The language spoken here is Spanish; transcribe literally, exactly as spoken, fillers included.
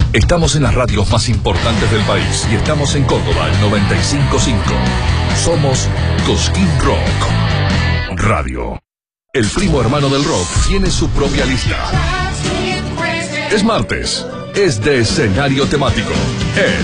Estamos en las radios más importantes del país y estamos en Córdoba, el noventa y cinco punto cinco. Somos Cosquín Rock Radio. El primo hermano del rock tiene su propia lista. Es martes, es de escenario temático. Es